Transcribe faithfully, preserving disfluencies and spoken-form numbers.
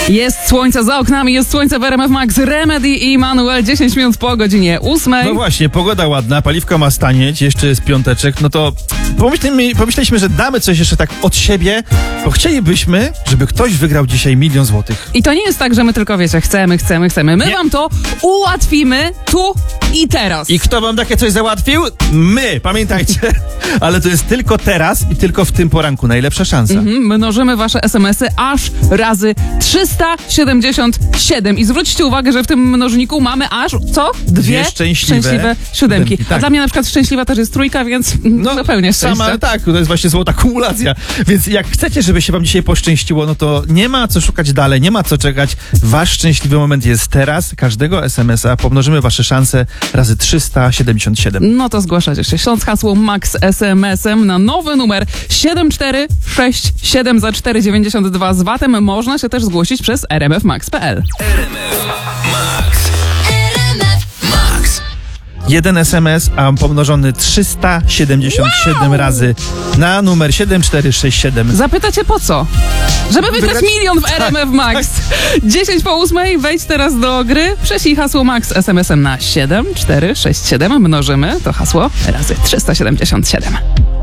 Jest słońce za oknami, jest słońce w R M F Max, Remedy i Manuel, dziesięć minut po godzinie ósmej. No właśnie, pogoda ładna, paliwko ma stanieć, jeszcze jest piąteczek, no to pomyślimy, pomyśleliśmy, że damy coś jeszcze tak od siebie, bo chcielibyśmy, żeby ktoś wygrał dzisiaj milion złotych. I to nie jest tak, że my tylko, wiecie, chcemy, chcemy, chcemy. My Nie. wam to ułatwimy tu i teraz. I kto wam takie coś załatwił? My, pamiętajcie. Ale to jest tylko teraz i tylko w tym poranku najlepsza szansa. Mhm, mnożymy wasze es em esy aż razy trzysta siedemdziesiąt siedem. I zwróćcie uwagę, że w tym mnożniku mamy aż, co? Dwie, Dwie szczęśliwe szczęśliwe siódemki. siódemki, tak. A dla mnie na przykład szczęśliwa też jest trójka, więc no, zupełnie szczęście. sama, tak, to jest właśnie złota kumulacja. Więc jak chcecie, żeby się wam dzisiaj poszczęściło, no to nie ma co szukać dalej, nie ma co czekać. Wasz szczęśliwy moment jest teraz. Każdego es em esa pomnożymy wasze szanse razy trzysta siedemdziesiąt siedem. No to zgłaszacie się. Śląsk hasło MAX es em esem na nowy numer siedem cztery sześć siedem za cztery dziewięćdziesiąt dwa z watem. Można się też zgłosić przez r m f max kropka p l. R M F Max. R M F Max. Jeden es em es, a pomnożony trzysta siedemdziesiąt siedem Wow! razy na numer siedem cztery sześć siedem. Zapytacie po co? Żeby wygrać Wygrać? milion w R M F Max. dziesięć po ósmej, wejdź teraz do gry. Prześlij hasło MAX es em esem na siedem cztery sześć siedem. Mnożymy to hasło razy trzysta siedemdziesiąt siedem.